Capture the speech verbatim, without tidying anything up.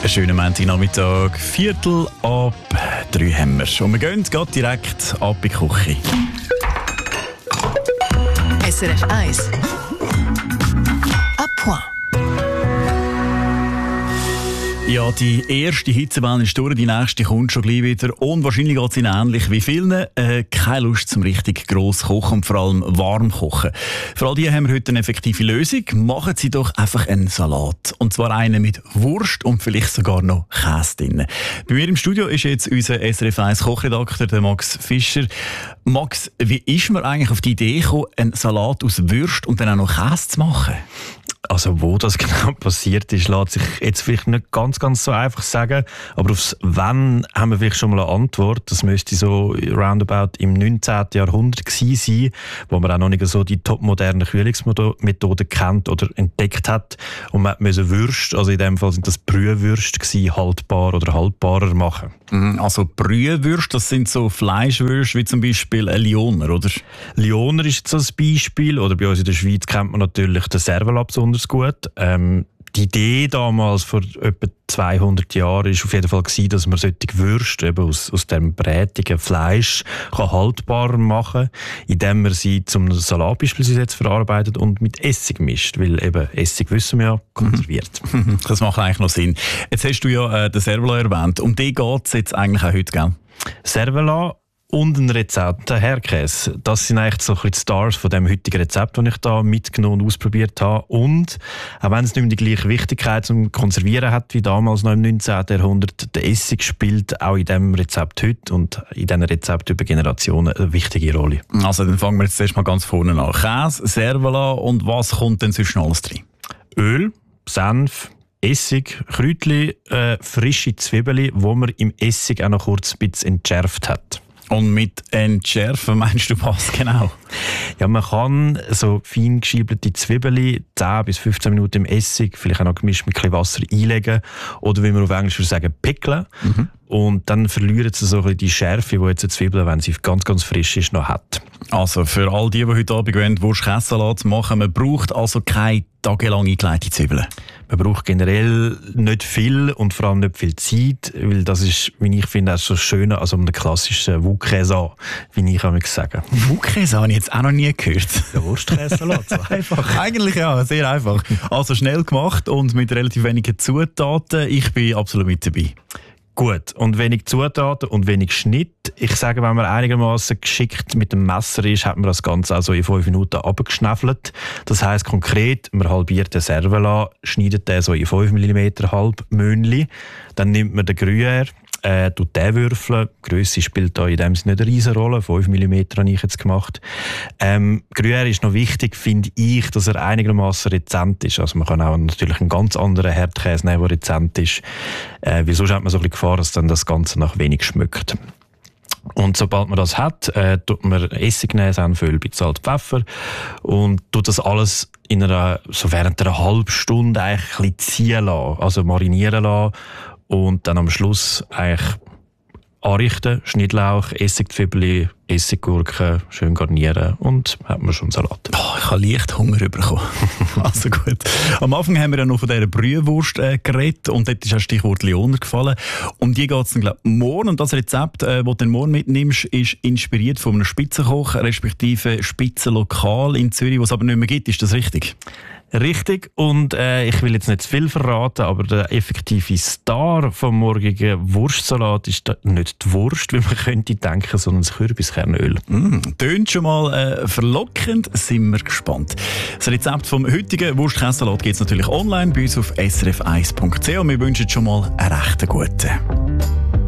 Einen schönen Montagnachmittag, Viertel ab drei haben wir. Und wir gehen gerade direkt ab in die Küche. S R F eins. À point. Ja, die erste Hitzewelle ist durch, die nächste kommt schon gleich wieder. Und wahrscheinlich geht es Ihnen ähnlich wie vielen. Äh, keine Lust zum richtig gross kochen und vor allem warm kochen. Für all die haben wir heute eine effektive Lösung. Machen Sie doch einfach einen Salat. Und zwar einen mit Wurst und vielleicht sogar noch Käse drin. Bei mir im Studio ist jetzt unser S R F eins Kochredakteur, der Max Fischer. Max, wie ist man eigentlich auf die Idee gekommen, einen Salat aus Würst und dann auch noch Käse zu machen? Also wo das genau passiert ist, lässt sich jetzt vielleicht nicht ganz, ganz so einfach sagen. Aber aufs «Wann» haben wir vielleicht schon mal eine Antwort. Das müsste so roundabout im neunzehnten Jahrhundert gewesen sein, wo man auch noch nicht so die topmodernen Kühlungsmethoden kennt oder entdeckt hat. Und man musste Würste, also in dem Fall sind das Brühwürste gewesen, haltbar oder haltbarer machen. Also Brühwürste, das sind so Fleischwürste wie zum Beispiel ein Lyoner, oder? Lyoner ist jetzt so ein Beispiel. Oder bei uns in der Schweiz kennt man natürlich den Servalat besonders gut. Ähm, die Idee damals vor etwa zweihundert Jahren war auf jeden Fall gewesen, dass man solche Würste eben aus, aus dem brätigen Fleisch kann haltbarer machen kann, indem man sie zum Salat beispielsweise jetzt verarbeitet und mit Essig mischt, weil eben Essig, wissen wir ja, konserviert. Das macht eigentlich noch Sinn. Jetzt hast du ja äh, den Servalat erwähnt. Um den geht es jetzt eigentlich auch heute, gell? Servalat und ein Rezept, der Herdkäse. Das sind eigentlich so ein bisschen die Stars von dem heutigen Rezept, das ich da mitgenommen und ausprobiert habe. Und auch wenn es nicht mehr die gleiche Wichtigkeit zum Konservieren hat wie damals noch im neunzehnten Jahrhundert, der Essig spielt auch in diesem Rezept heute und in diesen Rezept über Generationen eine wichtige Rolle. Also dann fangen wir jetzt erst mal ganz vorne an. Käse, Servalat und was kommt denn sonst noch alles drin? Öl, Senf, Essig, Kräutchen, äh, frische Zwiebeln, die man im Essig auch noch kurz ein bisschen entschärft hat. Und mit entschärfen meinst du was genau? Ja, man kann so fein geschiebelte Zwiebeln zehn bis fünfzehn Minuten im Essig, vielleicht auch noch gemischt mit ein bisschen Wasser einlegen oder wie man auf Englisch würde sagen, pickeln. Mhm. Und dann verlieren sie so ein bisschen die Schärfe, die jetzt eine Zwiebel, wenn sie ganz, ganz frisch ist, noch hat. Also für all die, die heute Abend wollen, Wurst-Käse-Salat machen, man braucht also keine tagelang eingelegte Zwiebeln. Man braucht generell nicht viel und vor allem nicht viel Zeit, weil das ist, wie ich finde, auch so schön als um den klassischen Wok-Käse, wie ich kann sagen. Wok-Käse habe ich jetzt auch noch nie gehört. Der Wurst-Käse-Salat, so einfach. Eigentlich ja, sehr einfach. Also schnell gemacht und mit relativ wenigen Zutaten. Ich bin absolut mit dabei. Gut, und wenig Zutaten und wenig Schnitt. Ich sage, wenn man einigermaßen geschickt mit dem Messer ist, hat man das Ganze also in fünf Minuten abgeschnäffelt. Das heisst konkret, man halbiert den Servalat, schneidet den so in fünf Millimeter Halbmöhnchen. Dann nimmt man den Gruyère, äh, tut den würfeln. Die Grösse spielt da in dem Sinne nicht eine riesen Rolle. fünf Millimeter habe ich jetzt gemacht. Ähm, Gruyère ist noch wichtig, finde ich, dass er einigermaßen rezent ist. Also man kann auch natürlich einen ganz anderen Herdkäse nehmen, der rezent ist. Äh, weil sonst hat man so ein bisschen Gefahr, dass dann das Ganze nach wenig schmeckt. Und sobald man das hat, äh, tut man Essig nehmen, Senföl, ein bisschen Salz, Pfeffer und tut das alles in einer, so während einer halben Stunde eigentlich ein bisschen ziehen lassen, also marinieren lassen und dann am Schluss eigentlich anrichten, Schnittlauch, Essigzwiebeln, Essiggurken, schön garnieren und hat man schon Salat. Oh, ich habe leicht Hunger bekommen. Also gut. Am Anfang haben wir ja noch von dieser Brühwurst äh, geredet und dort ist das Stichwort Lyoner gefallen. Um die geht es dann, glaube ich, morgen. Und das Rezept, äh, das du morgen mitnimmst, ist inspiriert von einem Spitzenkoch, respektive Spitzenlokal in Zürich, was es aber nicht mehr gibt. Ist das richtig? Richtig, und äh, ich will jetzt nicht zu viel verraten, aber der effektive Star vom morgigen Wurstsalat ist da nicht die Wurst, wie man könnte denken, sondern das Kürbiskernöl. Mm, tönt schon mal äh, verlockend, sind wir gespannt. Das Rezept vom heutigen Wurst-Käse-Salat gibt es natürlich online bei uns auf s r f eins punkt c h und wir wünschen schon mal einen recht guten.